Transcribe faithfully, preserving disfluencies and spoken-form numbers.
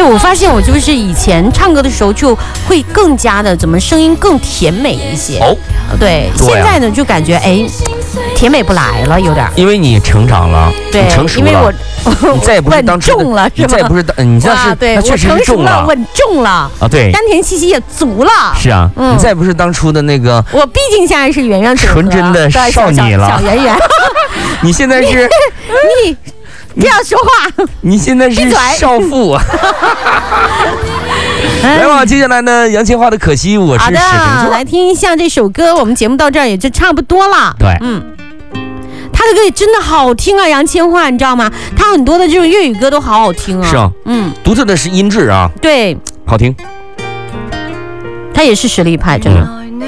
我发现我就是以前唱歌的时候就会更加的怎么声音更甜美一些。哦，对，对啊、现在呢就感觉哎，甜美不来了，有点。 因为你成长了， 对， 你成熟了， 因为我你再也不是当初稳重了， 你再也不是当，你这是对， 那确实是重了， 稳重了啊，对， 丹田气息也足了。是啊，嗯、你再也不是当初的那个。 我毕竟现在是圆圆纯真的少女了， 小圆圆。 你现在是你。不要说话！ 你现在是少妇。来吧，接下来呢，杨千嬅的《可惜我是水瓶座》。 好的，来听一下这首歌。我们节目到这儿也就差不多了。 对， 嗯，他的歌也真的好听啊，杨千嬅，你知道吗？他很多的这种粤语歌都好好听啊。 是啊，嗯，独特的是音质啊。 对， 好听。 他也是实力派，真的。嗯